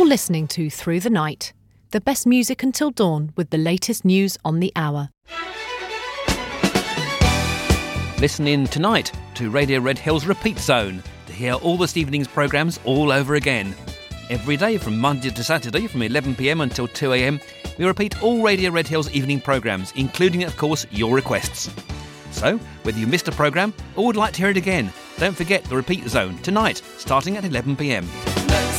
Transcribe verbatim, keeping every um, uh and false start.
You're listening to Through the Night, the best music until dawn with the latest news on the hour. Listen in tonight to Radio Red Hill's Repeat Zone to hear all this evening's programmes all over again. Every day from Monday to Saturday from eleven p m until two a m, we repeat all Radio Red Hill's evening programmes, including, of course, your requests. So, whether you missed a programme or would like to hear it again, don't forget the Repeat Zone tonight, starting at eleven p m.